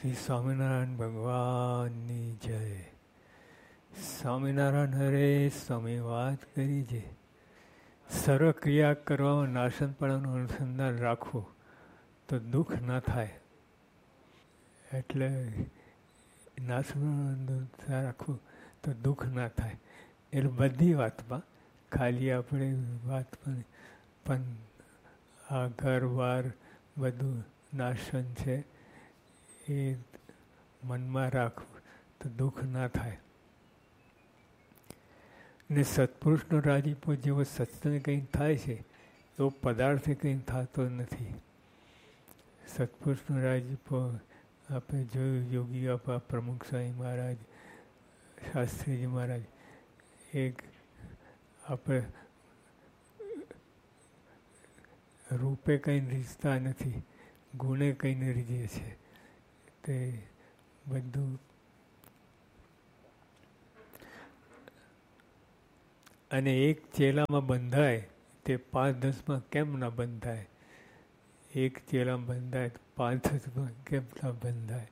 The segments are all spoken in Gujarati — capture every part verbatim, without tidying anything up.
શ્રી સ્વામિનારાયણ ભગવાનની જય. સ્વામિનારાયણ હરે સ્વામી વાત કરી છે, સર્વક્રિયા કરવામાં નાશનપણાનું અનુસંધાન રાખવું તો દુઃખ ના થાય. એટલે નાશનું રાખવું તો દુઃખ ના થાય. એટલે બધી વાતમાં, ખાલી આપણે વાત પણ પણ આ ઘર વાર બધું નાશન છે એ મનમાં રાખવું તો દુઃખ ના થાય. ને સત્પુરુષનો રાજીપો જેવો સત્સંગ કંઈ થાય છે એવો પદાર્થ કંઈ થતો નથી. સત્પુરુષનો રાજીપો આપણે જોયું, યોગી આપા પ્રમુખ સ્વામી મહારાજ, શાસ્ત્રીજી મહારાજ, એક આપણે રૂપે કંઈ રીઝતા નથી, ગુણે કંઈને રીઝે છે. તે બધું અને એક ચેલામાં બંધાય તે પાંચ દસમાં કેમ ના બંધાય? એક ચેલામાં બંધાય તો પાંચ દસમાં કેમ ના બંધાય?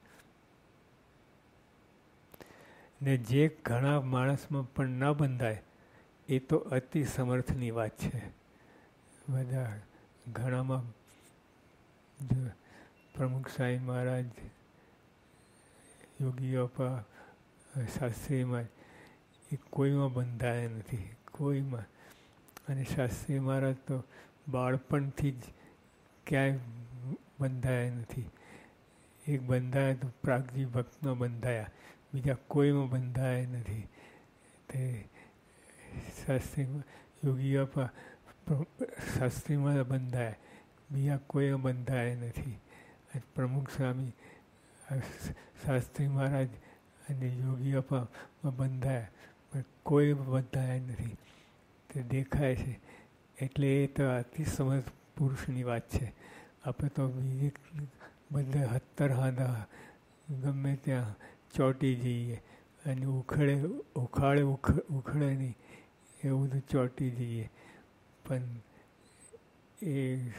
ને જે ઘણા માણસમાં પણ ના બંધાય એ તો અતિ સમર્થની વાત છે. બધા ઘણામાં જો પ્રમુખ સ્વામી મહારાજ, યોગી આપા, શાસ્ત્રી મહારાજ એ કોઈમાં બંધાયા નથી, કોઈમાં. અને શાસ્ત્રી મહારાજ તો બાળપણથી જ ક્યાંય બંધાયા નથી. એક બંધાયા તો પ્રાગજી ભક્તમાં બંધાયા, બીજા કોઈમાં બંધાયા નથી. તે શાસ્ત્રીમાં યોગી આપા શાસ્ત્રીમાં બંધાયા, બીજા કોઈમાં બંધાયા નથી. પ્રમુખ સ્વામી, શાસ્ત્રી મહારાજ અને યોગી અપામાં બંધાયા, પણ કોઈ બંધાયા નથી. તે દેખાય છે. એટલે એ તો અતિ સમજ પુરુષની વાત છે. આપણે તો બીજી બધે હત્તર હાંધા ગમે ત્યાં ચોંટી જઈએ અને ઉખડે ઉખાડે ઉખડે નહીં એવું બધું ચોંટી જઈએ. પણ એ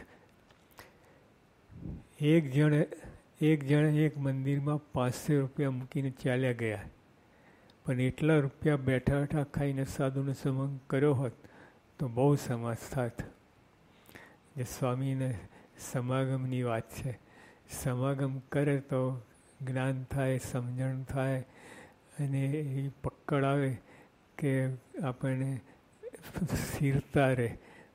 એક જણે એક જણે એક મંદિરમાં પાંચસો રૂપિયા મૂકીને ચાલ્યા ગયા. પણ એટલા રૂપિયા બેઠા બેઠા ખાઈને સાધુનો સંબંધ કર્યો હોત તો બહુ સમાજ થાત. જે સ્વામીને સમાગમની વાત છે. સમાગમ કરે તો જ્ઞાન થાય, સમજણ થાય અને એ પકડ આવે કે આપણને સ્થિરતા રહે.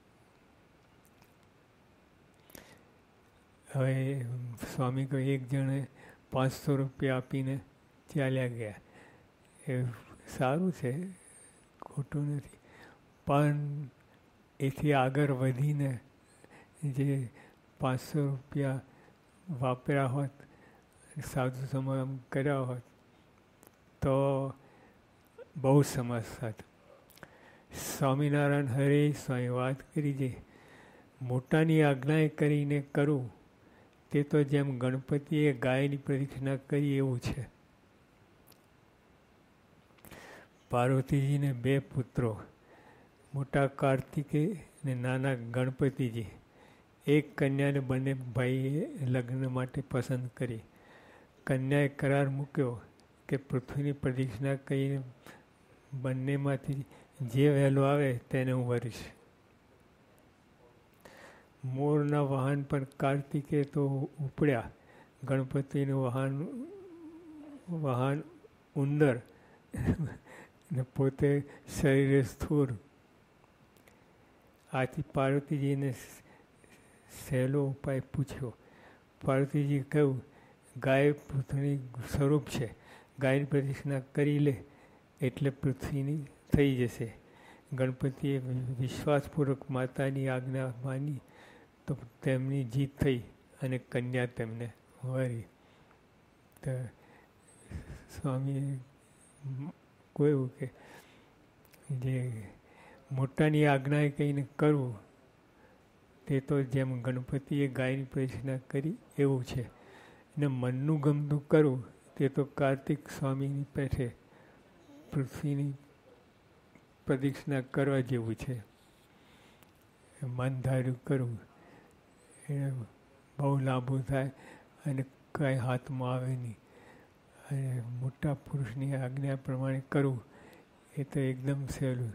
હવે સ્વામી કોઈ એક જણે પાંચસો રૂપિયા આપીને ચાલ્યા ગયા. એ સારું છે, ખોટું નથી. પણ એથી આગળ વધીને જે પાંચસો રૂપિયા વાપર્યા હોત, સાધુ સમાગમ કર્યા હોત તો બહુ સમજ થાત. સ્વામિનારાયણ હરે સ્વામી વાત કરી છે, મોટાની આજ્ઞા કરીને કરું તે તો જેમ ગણપતિએ ગાયની પ્રદક્ષિણા કરી એવું છે. પાર્વતીજીને બે પુત્રો, મોટા કાર્તિકેય અને નાના ગણપતિજી. એક કન્યાને બંને ભાઈએ લગ્ન માટે પસંદ કરી. કન્યાએ કરાર મૂક્યો કે પૃથ્વીની પ્રદક્ષિણા કરીને બંનેમાંથી જે વહેલો આવે તેને હું વરીશ. મોરના વાહન પર કાર્તિકે તો ઉપડ્યા, ગણપતિનું વાહન વાહન ઉંદર ને પોતે શરીરે સ્થૂળ. આથી પાર્વતીજીને સહેલો ઉપાય પૂછ્યો. પાર્વતીજી કહ્યું, ગાય પૃથ્વીની સ્વરૂપ છે, ગાયની પ્રદક્ષિણા કરી લે એટલે પૃથ્વીની થઈ જશે. ગણપતિએ વિશ્વાસપૂર્વક માતાની આજ્ઞા માની તો તેમની જીત થઈ અને કન્યા તેમને વરી. તો સ્વામીએ કહ્યું કે જે મોટાની આજ્ઞાએ કહીને કરવું તે તો જેમ ગણપતિએ ગાયની પ્રદક્ષિણા કરી એવું છે. ને મનનું ગમતું કરવું તે તો કાર્તિક સ્વામીની પેઠે પૃથ્વીની પ્રદક્ષિણા કરવા જેવું છે. મન ધાર્યું કરવું એ બહુ લાંબુ થાય અને કાંઈ હાથમાં આવે નહીં. અને મોટા પુરુષની આજ્ઞા પ્રમાણે કરવું એ તો એકદમ સહેલું.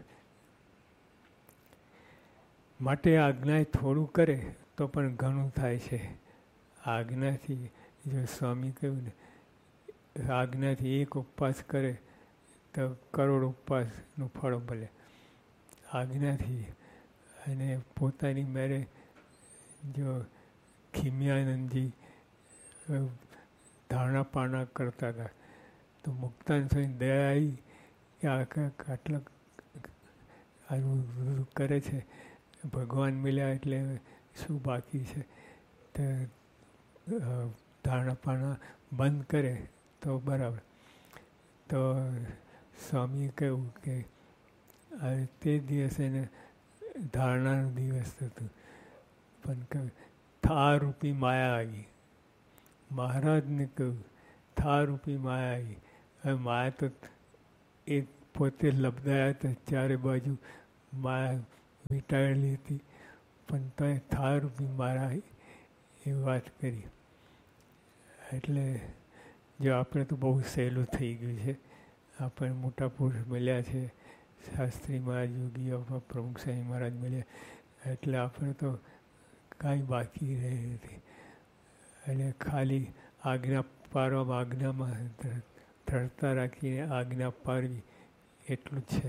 માટે આજ્ઞા થોડું કરે તો પણ ઘણું થાય છે. આજ્ઞાથી જો સ્વામી કહ્યું ને, આજ્ઞાથી એક ઉપવાસ કરે તો કરોડ ઉપવાસનું ફળ મળે. આજ્ઞાથી અને પોતાની મેરે જો ખીમ્યાનંદજી ધારણા પારણા કરતા હતા તો મુક્તાન સ્વામી દયા આવી કે આખા આટલા આવું કરે છે, ભગવાન મળ્યા એટલે શું બાકી છે, તો ધારણા પારણા બંધ કરે તો બરાબર. તો સ્વામીએ કહ્યું કે તે દિવસે એને ધારણાનો દિવસ હતો, પણ કહ્યું થા રૂપી માયા આવી. મહારાજને કહ્યું થા રૂપી માયા આવી. હવે માયા તો એ પોતે લબદાયા હતા, ચારે બાજુ માયા વીંટાળેલી હતી, પણ તો એ થા રૂપી માયા એ વાત કરી. એટલે જો આપણે તો બહુ સહેલું થઈ ગયું છે, આપણે મોટા પુરુષ મળ્યા છે, શાસ્ત્રી મહારાજ, યોગી પ્રમુખ સ્વામી મહારાજ મળ્યા, એટલે આપણે તો કાંઈ બાકી રહે નથી. અને ખાલી આજ્ઞા પારવામાં, આજ્ઞામાં દ્રઢતા રાખીને આજ્ઞા પારવી એટલું જ છે.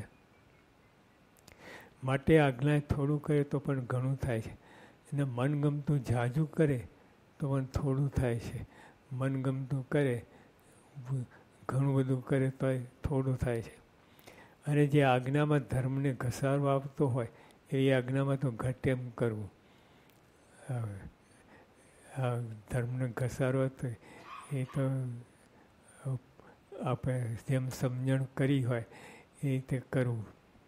માટે આજ્ઞા થોડું કરે તો પણ ઘણું થાય છે, અને મનગમતું ઝાઝું કરે તો પણ થોડું થાય છે. મનગમતું કરે, ઘણું બધું કરે તો થોડું થાય છે. અને જે આજ્ઞામાં ધર્મને ઘસારો આવતો હોય એવી આજ્ઞામાં તો ઘટ એમ કરવું. આ ધર્મને ઘસારો હતો એ તો આપણે જેમ સમજણ કરી હોય એ રીતે કરવું.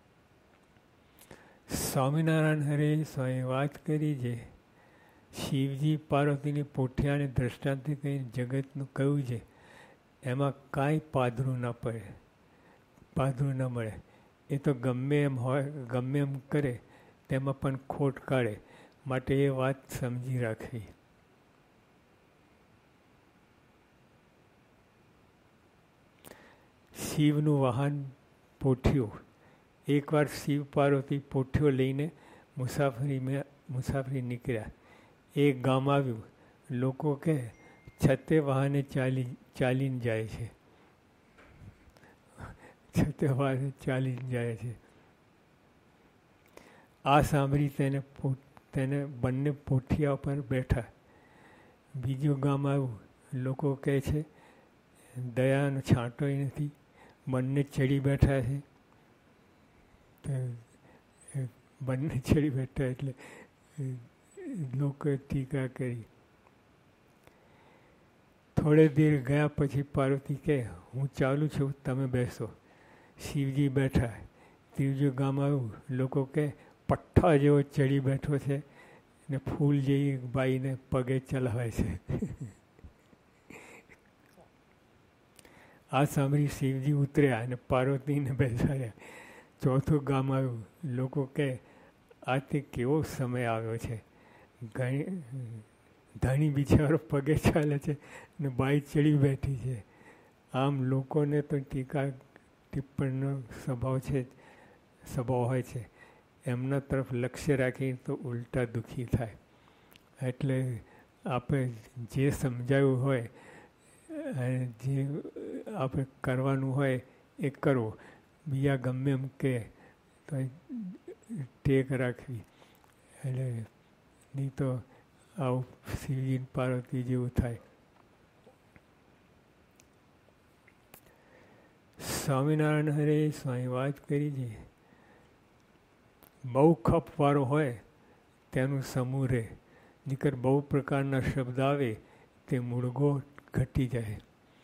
સ્વામિનારાયણ હરે સ્વામી વાત કરી છે, શિવજી પાર્વતીની પોઠિયાને દ્રષ્ટાંતથી કહીને જગતનું કહ્યું છે, એમાં કાંઈ પાધરું ન પડે, પાધરું ન મળે. એ તો ગમે એમ હોય, ગમે એમ કરે તેમાં પણ ખોટ કાઢે. માટે એ વાત સમજી રાખવી. શિવનું વાહન પોઠિયો. એકવાર શિવ પાર્વતી પોઠિયો લઈને મુસાફરી મુસાફરી નીકળ્યા. એક ગામ આવ્યું. લોકો કહે છતે વાહને ચાલી ચાલીને જાય છે, છતે વાહને ચાલીને જાય છે. આ સાંભળી તેને તેને બંને પોઠિયા પર બેઠા. બીજું ગામ આવ્યું. લોકો કહે છે દયાનો છાંટોય નથી, બંને ચડી બેઠા છે. બંને ચડી બેઠા એટલે લોકોએ ટીકા કરી. થોડે દેર ગયા પછી પાર્વતી કહે હું ચાલું છું, તમે બેસો. શિવજી બેઠા. ત્રીજું ગામ આવ્યું. લોકો કહે પઠ્ઠા જેવો ચડી બેઠો છે ને ફૂલ જેવી બાઈને પગે ચલાવે છે. આ સાંભળી શિવજી ઉતર્યા અને પાર્વતીને બેસાડ્યા. ચોથું ગામ આવ્યું. લોકો કહે આ તે કેવો સમય આવ્યો છે, ઘણી ધણી બિચારો પગે ચાલે છે ને બાઈ ચડી બેઠી છે. આમ લોકોને તો ટીકા ટિપ્પણીનો સ્વભાવ છે, સ્વભાવ હોય છે. એમના તરફ લક્ષ્ય રાખીને તો ઉલટા દુઃખી થાય. એટલે આપણે જે સમજાયું હોય અને જે આપણે કરવાનું હોય એ કરવો. બીજા ગમે એમ કહે તો ટેક રાખવી. એટલે નહીં તો આવું શિવજી પાર્વતી જેવું થાય. સ્વામિનારાયણ હરે સ્વામી વાત કરી છે, બહુ ખપવાળો હોય તેનું સમૂહ રહે, નીકર બહુ પ્રકારના શબ્દ આવે તે મૂળગો ઘટી જાય.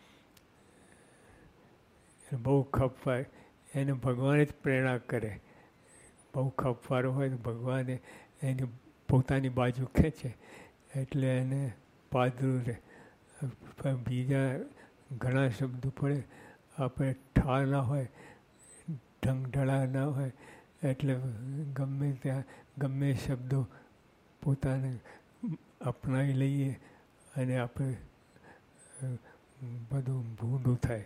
બહુ ખપવાય એને ભગવાન જ પ્રેરણા કરે. બહુ ખપવાળો હોય તો ભગવાને એની પોતાની બાજુ ખેંચે એટલે એને પાદરું રહે. બીજા ઘણા શબ્દો પડે, આપણે ઠાર ના હોય, ઢંગઢળા ના હોય, એટલે ગમે ત્યાં ગમે શબ્દો પોતાને અપનાવી લઈએ અને આપણે બધું ભૂંડું થાય.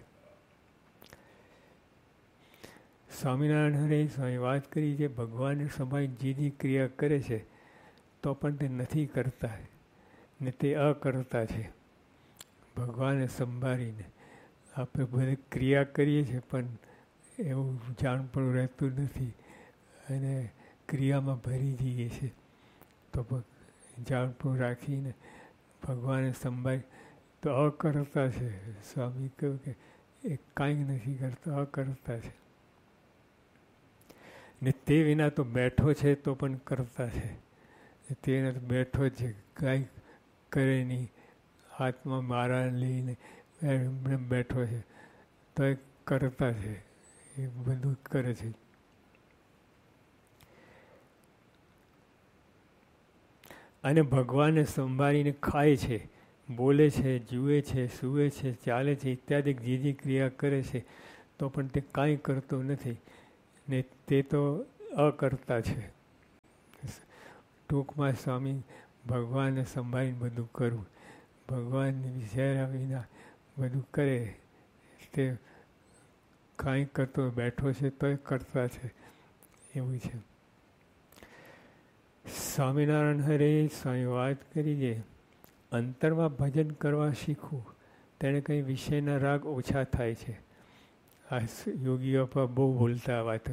સ્વામિનારાયણ હરે સ્વામી વાત કરી છે, ભગવાનને સંભાળી જે જે ક્રિયા કરે છે તો પણ તે નથી કરતા ને તે અકર્તા છે. ભગવાનને સંભાળીને આપણે બધી ક્રિયા કરીએ છીએ પણ એવું જાણપણું રહેતું નથી અને ક્રિયામાં ભરી જઈએ છીએ. તો જાણપણું રાખીને ભગવાનને સંભાળી તો અકર્તા છે. સ્વામી કહ્યું કે એ કાંઈ નથી કરતો, અકર્તા છે. ને તે વિના તો બેઠો છે તો પણ કરતા છે. તે વિના તો બેઠો છે, કાંઈ કરે નહીં, હાથમાં મારા લઈને એમને બેઠો છે તો એ કરતા છે, એ બધું કરે છે. અને ભગવાનને સંભાળીને ખાય છે, બોલે છે, જુએ છે, સૂવે છે, ચાલે છે ઇત્યાદિ જે જે ક્રિયા કરે છે તો પણ તે કાંઈ કરતો નથી ને તે તો અકર્તા છે. ટૂંકમાં સ્વામી ભગવાનને સંભાળીને બધું કરવું, ભગવાનને વિચાર્યા વિના બધું કરે તે કાંઈ કરતો બેઠો છે તોય કરતા છે, એવું છે. સ્વામિનારાયણ હરે સ્વામી વાત કરી છે, અંતરમાં ભજન કરવા શીખવું તેને કંઈ વિષયના રાગ ઓછા થાય છે. આ યોગીઓ પર બહુ બોલતા વાત,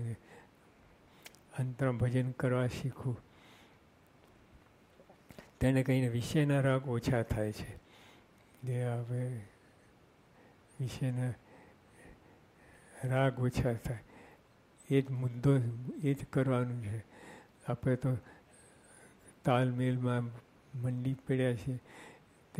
અંતરમાં ભજન કરવા શીખવું તેને કંઈ વિષયના રાગ ઓછા થાય છે. જે આપણે વિષયના રાગ ઓછા થાય એ જ મુદ્દો, એ જ કરવાનું છે. આપણે તો તાલમેલમાં મંડી પડ્યા છે તે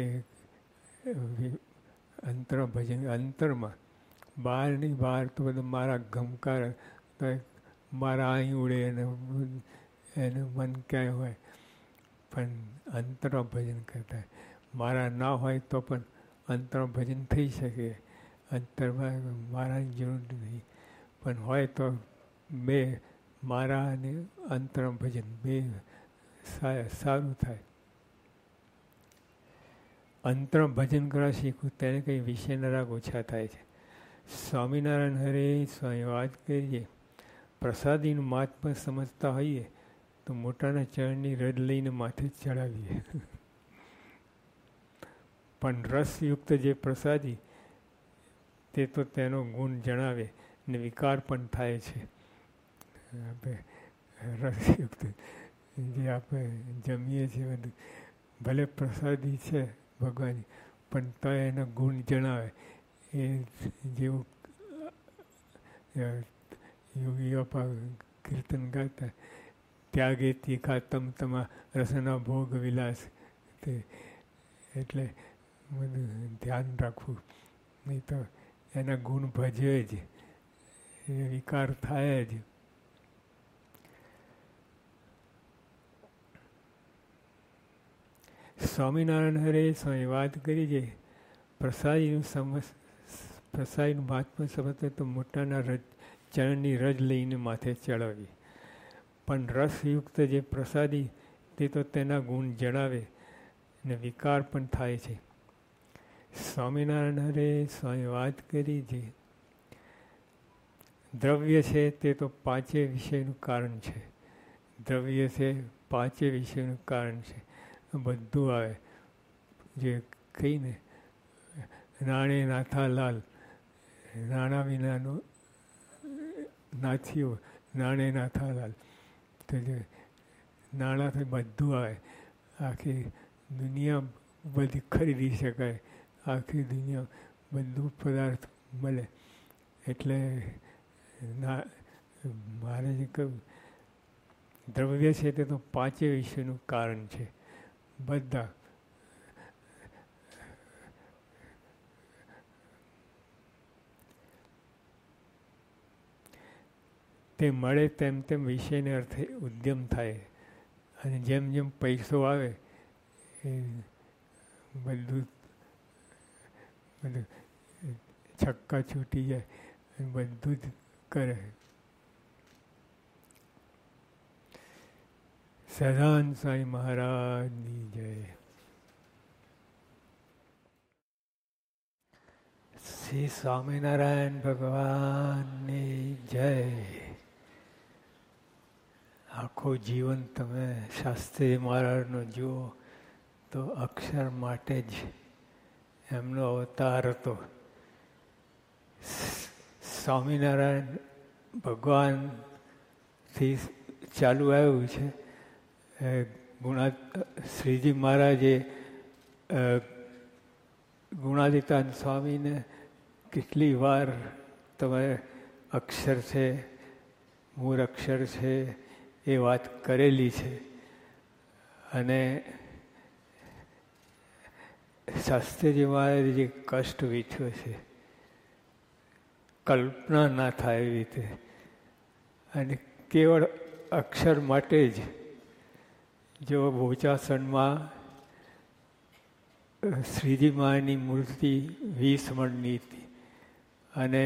અંતર ભજન, અંતરમાં બહાર નહીં, બહાર તો બધું મારા ગમકાર તો મારા અહીં ઉડે અને એનું મન ક્યાંય હોય, પણ અંતરમાં ભજન કરતા મારા ના હોય તો પણ અંતરમાં ભજન થઈ શકે. અંતરમાં મારાની જરૂર નથી, પણ હોય તો બે મારા અને અંતરમાં ભજન બે સારું થાય. અંતરમાં ભજન કરવા શીખવું તેને કંઈ વિષયના રાગ ઓછા થાય છે. સ્વામિનારાયણ હરે સ્વામી વાત કરીએ, પ્રસાદીનું મહાત્મા સમજતા હોઈએ તો મોટાના ચરણની રજ લઈને માથે ચડાવીએ. પણ રસયુક્ત જે પ્રસાદી તે તો તેનો ગુણ જણાવે ને વિકાર પણ થાય છે. આપણે રસયુક્ત જે આપણે જમીએ છીએ બધું ભલે પ્રસાદી છે ભગવાનની, પણ તો એના ગુણ જણાવે. એ જેવું યોગીઓ કીર્તન ગાતા, ત્યાગે તીખા તમ તમા રસના ભોગ વિલાસ, તે એટલે બધું ધ્યાન રાખવું, નહીં તો એના ગુણ ભજે જ, એ વિકાર થાય જ. સ્વામિનારાયણ હરે સ્વામી વાત કરી છે, પ્રસાદીનું સમજ, પ્રસાદીનું મહાત્મા સમજતા તો મોટાના રજ ચરણની રજ લઈને માથે ચડાવી. પણ રસયુક્ત જે પ્રસાદી તે તો તેના ગુણ જણાવે ને વિકાર પણ થાય છે. સ્વામિનારાયણ હરે સ્વામી વાત કરી છે, દ્રવ્ય છે તે તો પાંચે વિષયનું કારણ છે. દ્રવ્ય છે પાંચે વિષયનું કારણ છે. બધું આવે જે કહીને નાણે નાથા લાલ, નાણાં વિનાનો નાથીઓ, નાણે નાથા લાલ, તો જે નાણાંથી બધું આવે. આખી દુનિયા બધી ખરીદી શકાય, આખી દુનિયા બધું પદાર્થ મળે. એટલે ના મારે જે કહ્યું દ્રવ્ય છે તે તો પાંચે વિષયનું કારણ છે. બધા તે મળે તેમ તેમ વિષયને અર્થે ઉદ્યમ થાય અને જેમ જેમ પૈસો આવે એ બધું બધું છક્કા છૂટી જાય, બધું જ કરે. સદાન સાંઈ મહારાજની જય. શ્રી સ્વામિનારાયણ ભગવાનની જય. આખું જીવન તમે શાસ્ત્રી મહારાજનું જુઓ તો અક્ષર માટે જ એમનો અવતાર હતો. સ્વામિનારાયણ ભગવાનથી ચાલુ આવ્યું છે. ગુણા શ્રીજી મહારાજે ગુણાતીતાન સ્વામીને કેટલી વાર તમે અક્ષર છે, મૂળ અક્ષર છે એ વાત કરેલી છે. અને શાસ્ત્રીજી મહારાજે જે કષ્ટ વીઠ્યો છે કલ્પના ના થાય એવી રીતે, અને કેવળ અક્ષર માટે જ જો બોચાસણમાં શ્રીજી મહારાજની મૂર્તિ વીસ મણની હતી અને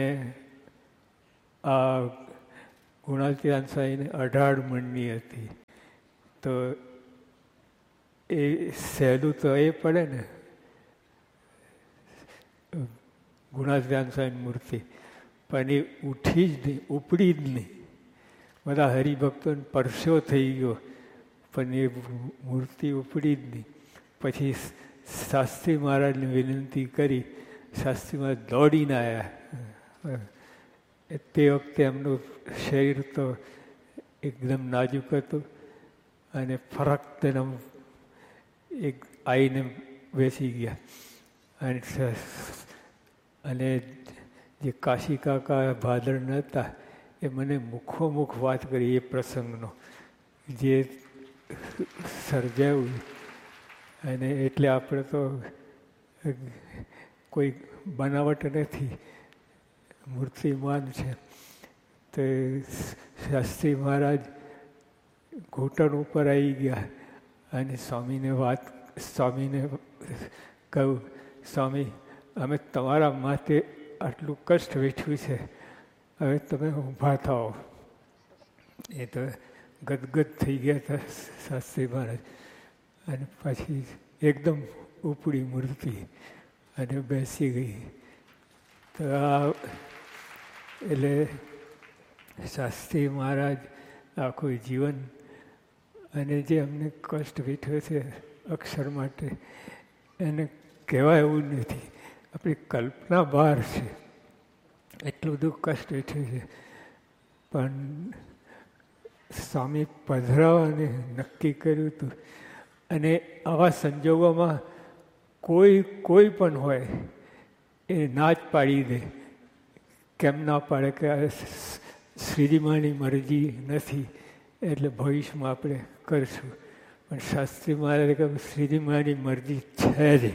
આ ગુણાતીતાન સ્વામીને અઢાર મણની હતી. તો એ સહેલું તો એ પડે ને ગુણાતીતાન સ્વામીની મૂર્તિ, પણ એ ઉઠી જ નહીં, ઉપડી જ નહીં. બધા હરિભક્તોને પરસ્યો થઈ ગયો પણ એ મૂર્તિ ઉપડી જ નહીં. પછી શાસ્ત્રી મહારાજને વિનંતી કરી, શાસ્ત્રી મહારાજ દોડીને આવ્યા. તે વખતે એમનું શરીર તો એકદમ નાજુક હતું અને ફરક તેના એક આવીને બેસી ગયા. અને અને જે કાશી કાકા ભાદરણ હતા એ મને મુખો મુખ વાત કરી એ પ્રસંગનો જે સર્જાયું. અને એટલે આપણે તો કોઈ બનાવટ નથી, મૂર્તિમાન છે. તો શાસ્ત્રી મહારાજ ઘૂંટણ ઉપર આવી ગયા અને સ્વામીને વાત સ્વામીને કહ્યું, સ્વામી અમે તમારા માટે આટલું કષ્ટ વેઠ્યું છે, હવે તમે ઊભા થાઓ. એ તો ગદગદ થઈ ગયા હતા શાસ્ત્રી મહારાજ. અને પછી એકદમ ઉપડી મૂર્તિ અને બેસી ગઈ. તો આ એટલે શાસ્ત્રી મહારાજ આખું જીવન અને જે અમને કષ્ટ વેઠ્યો છે અક્ષર માટે એને કહેવાય એવું નથી. આપણી કલ્પના બહાર છે, એટલું બધું કષ્ટ વેઠ્યું છે. પણ સ્વામી પધરાવાને નક્કી કર્યું હતું. અને આવા સંજોગોમાં કોઈ કોઈ પણ હોય એ ના જ પાડી દે. કેમ ના પાડે કે આ શ્રીજી મહારાજની મરજી નથી એટલે ભવિષ્યમાં આપણે કરીશું. પણ શાસ્ત્રી મહારાજે કહ્યું શ્રીજી મહારાજની મરજી છે જ.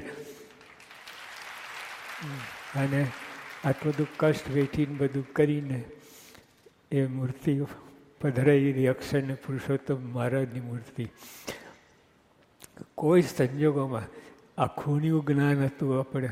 અને આટલું બધું કષ્ટ વેઠીને બધું કરીને એ મૂર્તિ પધરાઈ દીધી, અક્ષરને પુરુષોત્તમ મહારાજની મૂર્તિ. કોઈ સંજોગોમાં આખુંનું જ્ઞાન હતું. આપણે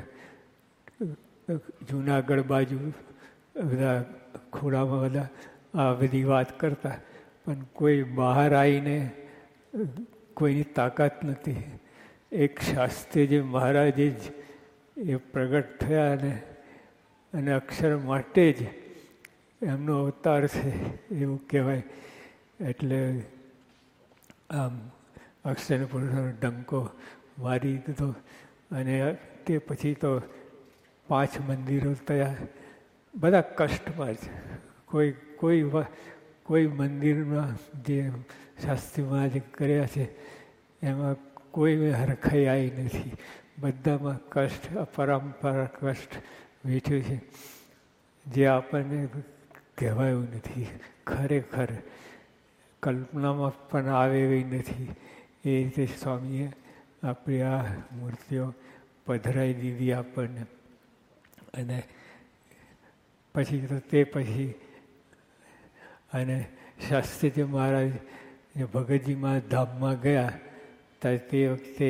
જૂનાગઢ બાજુ બધા ખોડામાં બધા આ બધી વાત કરતા, પણ કોઈ બહાર આવીને કોઈની તાકાત નથી. એક શાસ્ત્રીજી મહારાજે જ એ પ્રગટ થયા અને અને અક્ષર માટે જ એમનો અવતાર છે એવું કહેવાય. એટલે આમ અક્ષર પુરુષનો ડંકો મારી દીધો. અને તે પછી તો પાંચ મંદિરો થયા, બધા કષ્ટમાં જ. કોઈ કોઈ કોઈ મંદિરમાં જે શાસ્ત્રીમાં જે કર્યા છે એમાં કોઈ હરખાઈ આવી નથી. બધામાં કષ્ટ, અપરંપરા કષ્ટ વેઠ્યું છે જે આપણને કહેવાયું નથી. ખરેખર કલ્પનામાં પણ આવે એવી નથી. એ રીતે સ્વામીએ આપણી આ મૂર્તિઓ પધરાઈ દીધી આપણને. અને પછી તો તે પછી અને શાસ્ત્રીજી મહારાજ ભગતજીમાં ધામમાં ગયા ત્યારે તે વખતે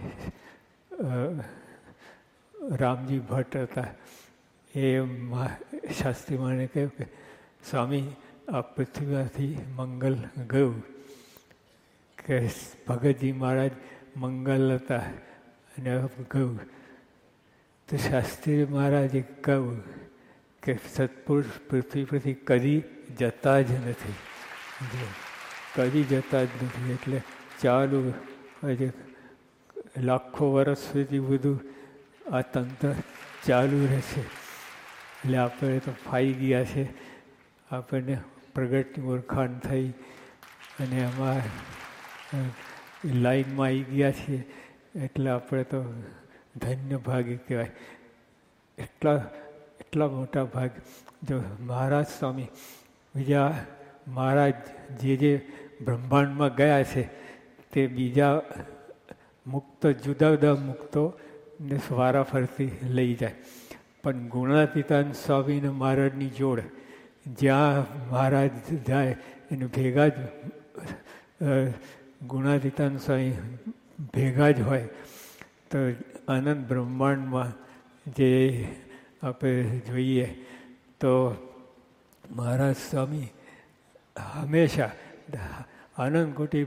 રામજી ભટ્ટ હતા. એ શાસ્ત્રી મહારાજે કહ્યું કે સ્વામી આ પૃથ્વીમાંથી મંગલ ગયું, કે ભગતજી મહારાજ મંગલ હતા અને ગયું. તો શાસ્ત્રી મહારાજે કહ્યું કે સત્પુરુષ પૃથ્વી પરથી કદી જતા જ નથી, કદી જતા જ નથી. એટલે ચાલુ હજી લાખો વર્ષ સુધી બધું આ તંત્ર ચાલુ રહેશે. એટલે આપણે તો ફાઈ ગયા છે, આપણને પ્રગટની ઓળખાણ થઈ અને એમાં લાઈનમાં આવી ગયા છીએ. એટલે આપણે તો ધન્ય ભાગી કહેવાય. એટલા એટલા મોટા ભાગ. જો મહારાજ સ્વામી બીજા મહારાજ જે જે બ્રહ્માંડમાં ગયા છે તે બીજા મુક્ત જુદા જુદા મુક્તોને વારા ફરતી લઈ જાય. પણ ગુણાતીતાન સ્વામીને મહારાજની જોડ જ્યાં મહારાજ જાય એને ભેગા જ ગુણાતીતાન સ્વામી ભેગા જ હોય. તો અનંત બ્રહ્માંડમાં જે આપણે જોઈએ તો મહારાજ સ્વામી હંમેશા અનંત કોટી